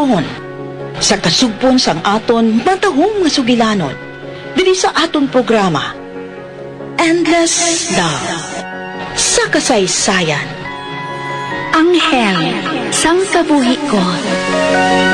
karon sa kasugpon sang aton matahong nga sugilanon dili sa aton programa Endless Love sa kasaysayan. Anghel sang kabuhi ko.